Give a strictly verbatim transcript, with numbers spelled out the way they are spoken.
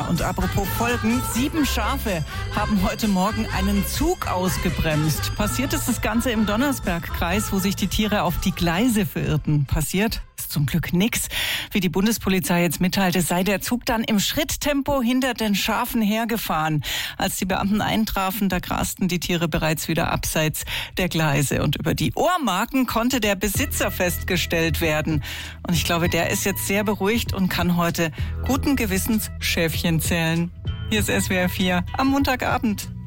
Und apropos Folgen, sieben Schafe haben heute Morgen einen Zug ausgebremst. Passiert ist das Ganze im Donnersbergkreis, wo sich die Tiere auf die Gleise verirrten. Passiert ist zum Glück nichts. Wie die Bundespolizei jetzt mitteilte, sei der Zug dann im Schritttempo hinter den Schafen hergefahren. Als die Beamten eintrafen, da grasten die Tiere bereits wieder abseits der Gleise. Und über die Ohrmarken konnte der Besitzer festgestellt werden. Und ich glaube, der ist jetzt sehr beruhigt und kann heute guten Gewissens Schäfchen zählen. Hier ist S W R vier am Montagabend.